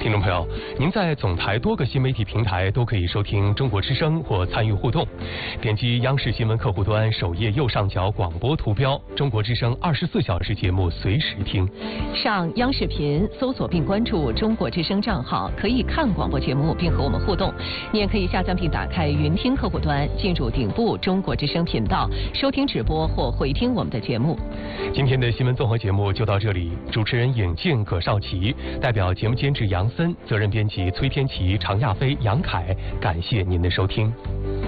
听众朋友，您在总台多个新媒体平台都可以收听中国之声或参与互动。点击央视新闻客户端首页右上角广播图标，中国之声24小时节目随时听。 上央视频搜索并关注中国之声账号，可以看广播节目并和我们互动。你也可以下载并打开云听客户端，进入顶部中国之声频道，收听直播或回听我们的节目。 今天的新闻综合节目就到这里，主持人尹静、葛少奇，代表节目监制杨森，责任编辑崔天琪、常亚飞、杨凯，感谢您的收听。